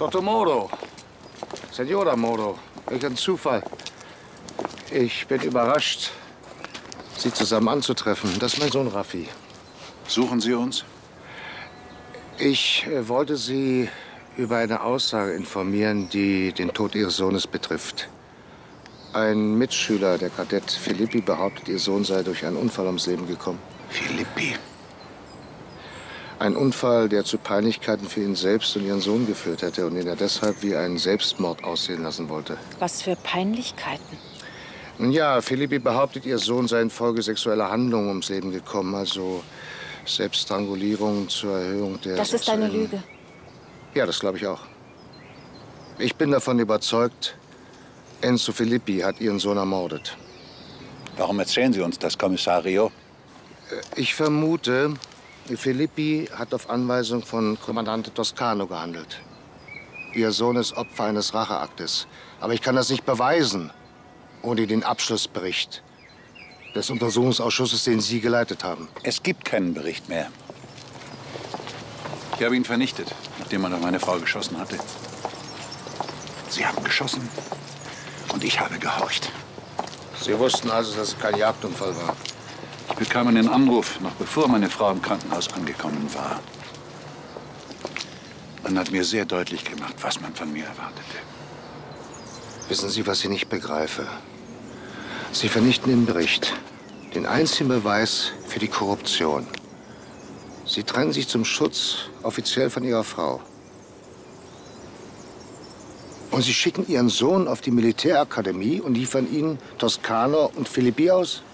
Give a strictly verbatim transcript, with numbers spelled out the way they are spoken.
Doktor Moro. Senora Moro. Welch ein Zufall. Ich bin überrascht, Sie zusammen anzutreffen. Das ist mein Sohn Raffi. Suchen Sie uns? Ich äh, wollte Sie über eine Aussage informieren, die den Tod Ihres Sohnes betrifft. Ein Mitschüler, der Kadett Filippi, behauptet, Ihr Sohn sei durch einen Unfall ums Leben gekommen. Filippi? Ein Unfall, der zu Peinlichkeiten für ihn selbst und Ihren Sohn geführt hätte und den er deshalb wie einen Selbstmord aussehen lassen wollte. Was für Peinlichkeiten? Nun ja, Filippi behauptet, Ihr Sohn sei infolge sexueller Handlungen ums Leben gekommen, also Selbststrangulierung zur Erhöhung der... Das ist eine Lüge. Ja, das glaube ich auch. Ich bin davon überzeugt, Enzo Filippi hat Ihren Sohn ermordet. Warum erzählen Sie uns das, Kommissario? Ich vermute, Filippi hat auf Anweisung von Kommandante Toscano gehandelt. Ihr Sohn ist Opfer eines Racheaktes. Aber ich kann das nicht beweisen, ohne den Abschlussbericht des Untersuchungsausschusses, den Sie geleitet haben. Es gibt keinen Bericht mehr. Ich habe ihn vernichtet, nachdem man auf meine Frau geschossen hatte. Sie haben geschossen und ich habe gehorcht. Sie wussten also, dass es kein Jagdunfall war? Ich bekam einen Anruf, noch bevor meine Frau im Krankenhaus angekommen war. Man hat mir sehr deutlich gemacht, was man von mir erwartete. Wissen Sie, was ich nicht begreife? Sie vernichten den Bericht, den einzigen Beweis für die Korruption. Sie trennen sich zum Schutz offiziell von Ihrer Frau. Und Sie schicken Ihren Sohn auf die Militärakademie und liefern ihn Toscano und Filippi aus?